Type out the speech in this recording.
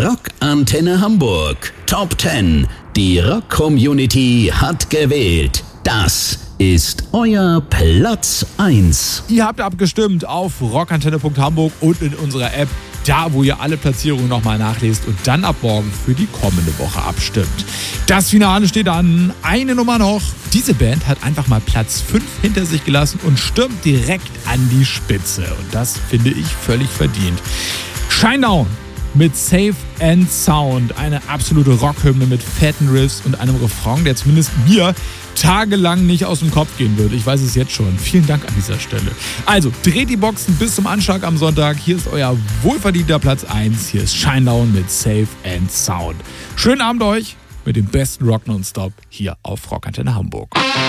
Rock Antenne Hamburg Top 10. Die Rock-Community hat gewählt. Das ist euer Platz 1. Ihr habt abgestimmt auf rockantenne.hamburg und in unserer App, da wo ihr alle Platzierungen nochmal nachlest und dann ab morgen für die kommende Woche abstimmt. Das Finale steht an, eine Nummer noch. Diese Band hat einfach mal Platz 5 hinter sich gelassen und stürmt direkt an die Spitze. Und das finde ich völlig verdient. Shinedown mit Safe and Sound, eine absolute Rockhymne mit fetten Riffs und einem Refrain, der zumindest mir tagelang nicht aus dem Kopf gehen würde. Ich weiß es jetzt schon. Vielen Dank an dieser Stelle. Also, dreht die Boxen bis zum Anschlag am Sonntag. Hier ist euer wohlverdienter Platz 1. Hier ist Shinedown mit Safe and Sound. Schönen Abend euch mit dem besten Rock Nonstop hier auf Rockantenne Hamburg.